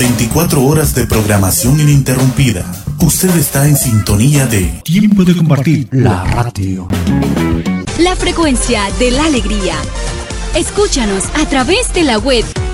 24 horas de programación ininterrumpida. Usted está en sintonía de Tiempo de Compartir, la radio. La frecuencia de la alegría. Escúchanos a través de la web